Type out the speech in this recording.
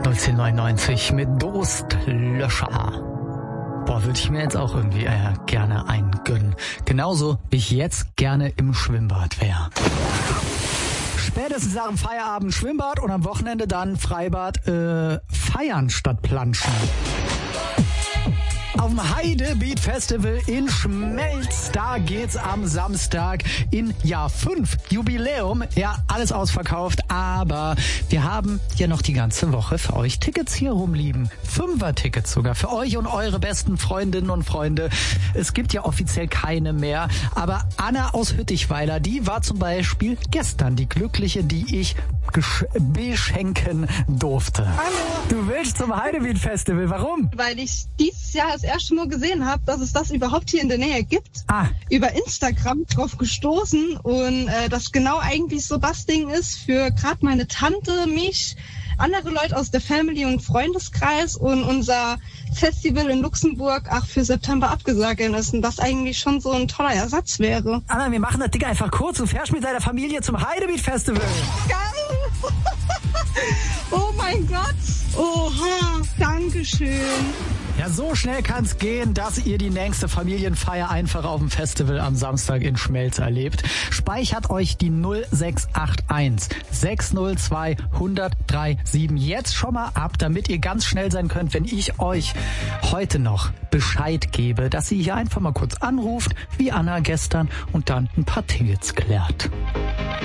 1999 mit Durstlöscher. Boah, würde ich mir jetzt auch irgendwie gerne eingönnen. Genauso wie ich jetzt gerne im Schwimmbad wäre. Spätestens nach dem Feierabend Schwimmbad und am Wochenende dann Freibad feiern statt planschen. Auf dem Heidebeat Festival in Schmelz, da geht's am Samstag in Jahr 5, Jubiläum. Ja, alles ausverkauft, aber wir haben ja noch die ganze Woche für euch Tickets hier rumliegen. 5er-Tickets sogar für euch und eure besten Freundinnen und Freunde. Es gibt ja offiziell keine mehr, aber Anna aus Hüttichweiler, die war zum Beispiel gestern die Glückliche, die ich beschenken durfte. Hallo. Du willst zum Heidebeat Festival, warum? Weil ich dieses Jahr das erste Mal gesehen habe, dass es das überhaupt hier in der Nähe gibt. Über Instagram drauf gestoßen und das genau eigentlich so das Ding ist für gerade meine Tante, mich, andere Leute aus der Family und Freundeskreis und unser Festival in Luxemburg für September abgesagt ist und das eigentlich schon so ein toller Ersatz wäre. Anna, wir machen das Ding einfach kurz. Du fährst mit deiner Familie zum Heidebeat Festival. Geil! Oh mein Gott! Oha! Dankeschön! Ja, so schnell kann's gehen, dass ihr die nächste Familienfeier einfach auf dem Festival am Samstag in Schmelz erlebt. Speichert euch die 0681 602 1037 jetzt schon mal ab, damit ihr ganz schnell sein könnt, wenn ich euch heute noch Bescheid gebe, dass ihr hier einfach mal kurz anruft, wie Anna gestern, und dann ein paar Tickets klärt.